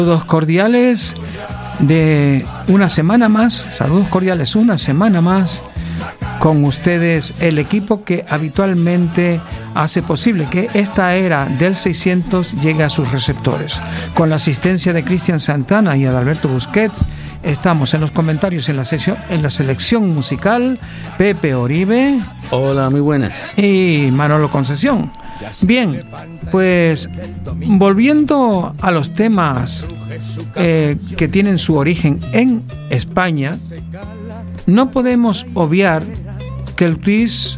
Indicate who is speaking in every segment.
Speaker 1: Saludos cordiales de una semana más, saludos cordiales una semana más con ustedes, el equipo que habitualmente hace posible que esta era del 600 llegue a sus receptores. Con la asistencia de Cristian Santana y Adalberto Busquets, estamos en los comentarios en la selección musical, Pepe Oribe.
Speaker 2: Hola, muy buenas.
Speaker 1: Y Manolo Concesión. Bien, pues volviendo a los temas que tienen su origen en España, no podemos obviar que el twist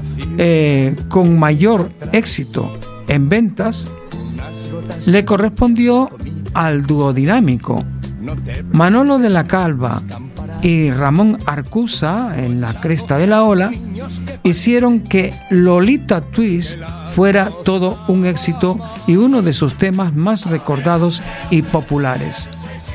Speaker 1: con mayor éxito en ventas le correspondió al dúo dinámico. Manolo de la Calva y Ramón Arcusa, en la cresta de la ola, hicieron que Lolita Twist fuera todo un éxito y uno de sus temas más recordados y populares.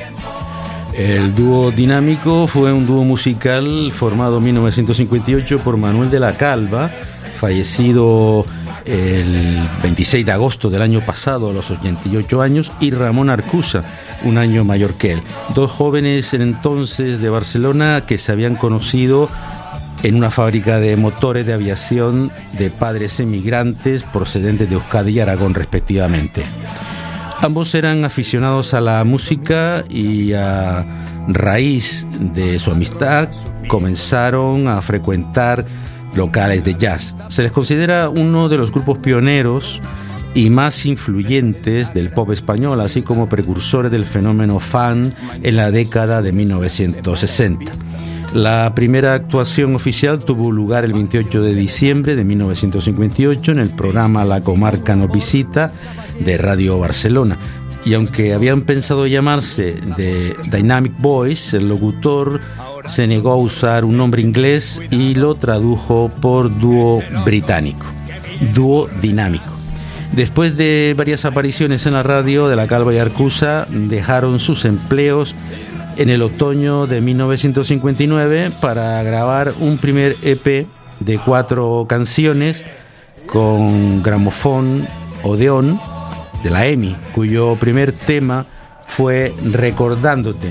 Speaker 2: El dúo dinámico fue un dúo musical formado en 1958 por Manuel de la Calva, fallecido el 26 de agosto del año pasado a los 88 años, y Ramón Arcusa, un año mayor que él. Dos jóvenes entonces de Barcelona que se habían conocido en una fábrica de motores de aviación de padres emigrantes procedentes de Euskadi y Aragón respectivamente. Ambos eran aficionados a la música y a raíz de su amistad comenzaron a frecuentar locales de jazz. Se les considera uno de los grupos pioneros y más influyentes del pop español, así como precursores del fenómeno fan en la década de 1960. La primera actuación oficial tuvo lugar el 28 de diciembre de 1958 en el programa La Comarca nos visita de Radio Barcelona. Y aunque habían pensado llamarse The Dynamic Boys, el locutor se negó a usar un nombre inglés y lo tradujo por dúo británico, dúo dinámico. Después de varias apariciones en la radio, de la Calva y Arcusa dejaron sus empleos en el otoño de 1959 para grabar un primer EP de 4 canciones con gramofón Odeón de la EMI, cuyo primer tema fue Recordándote.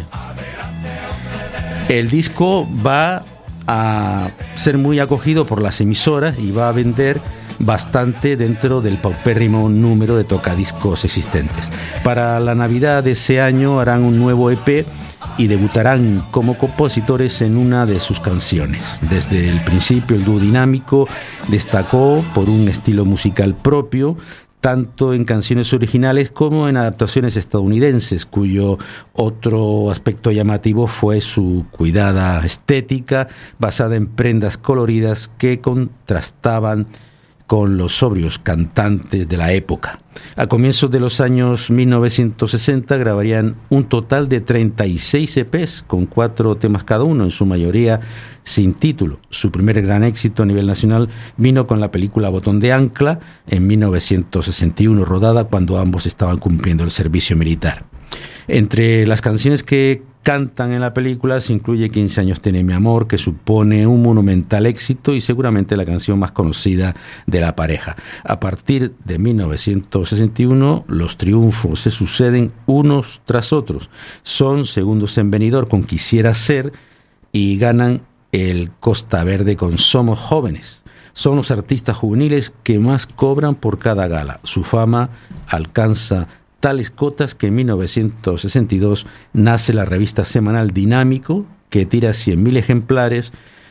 Speaker 2: El disco va a ser muy acogido por las emisoras y va a vender bastante dentro del paupérrimo número de tocadiscos existentes. Para la Navidad de ese año harán un nuevo EP y debutarán como compositores en una de sus canciones. Desde el principio el dúo dinámico destacó por un estilo musical propio, tanto en canciones originales como en adaptaciones estadounidenses, cuyo otro aspecto llamativo fue su cuidada estética, basada en prendas coloridas que contrastaban con los sobrios cantantes de la época. A comienzos de los años 1960 grabarían un total de 36 EPs con 4 temas cada uno, en su mayoría sin título. Su primer gran éxito a nivel nacional vino con la película Botón de Ancla en 1961, rodada cuando ambos estaban cumpliendo el servicio militar. Entre las canciones que cantan en la película se incluye 15 años tiene mi amor, que supone un monumental éxito y seguramente la canción más conocida de la pareja. A partir de 1961 los triunfos se suceden unos tras otros. Son segundos en venidor con Quisiera ser y ganan el Costa Verde con Somos Jóvenes. Son los artistas juveniles que más cobran por cada gala. Su fama alcanza tales cotas que en 1962 nace la revista semanal Dinámico, que tira 100.000 ejemplares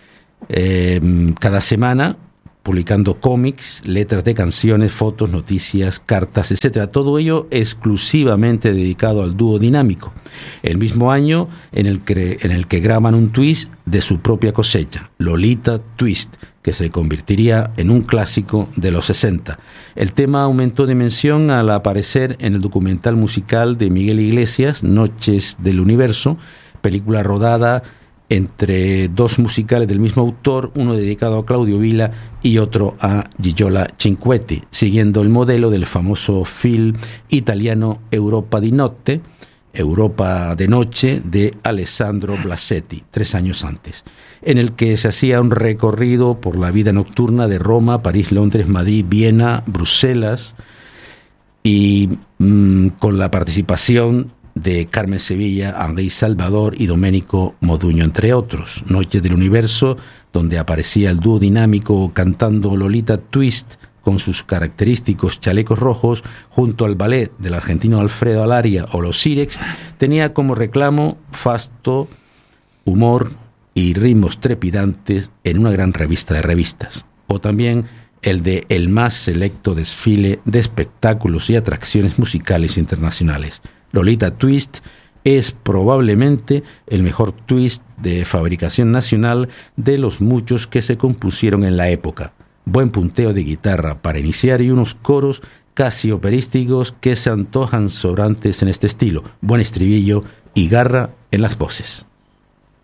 Speaker 2: cada semana, publicando cómics, letras de canciones, fotos, noticias, cartas, etc. Todo ello exclusivamente dedicado al dúo dinámico. El mismo año en el que graban un twist de su propia cosecha, Lolita Twist, que se convertiría en un clásico de los 60. El tema aumentó de dimensión al aparecer en el documental musical de Miguel Iglesias, Noches del Universo, película rodada entre dos musicales del mismo autor, uno dedicado a Claudio Vila y otro a Gigiola Cinquetti, siguiendo el modelo del famoso film italiano Europa di Notte, Europa de Noche, de Alessandro Blasetti, 3 años antes, en el que se hacía un recorrido por la vida nocturna de Roma, París, Londres, Madrid, Viena, Bruselas, y con la participación de Carmen Sevilla, Henri Salvador y Domenico Moduño, entre otros. Noches del Universo, donde aparecía el dúo dinámico cantando Lolita Twist con sus característicos chalecos rojos, junto al ballet del argentino Alfredo Alaria o los Sirex, tenía como reclamo fasto, humor y ritmos trepidantes en una gran revista de revistas. O también el de el más selecto desfile de espectáculos y atracciones musicales internacionales. Lolita Twist es probablemente el mejor twist de fabricación nacional de los muchos que se compusieron en la época. Buen punteo de guitarra para iniciar y unos coros casi operísticos que se antojan sobrantes en este estilo. Buen estribillo y garra en las voces.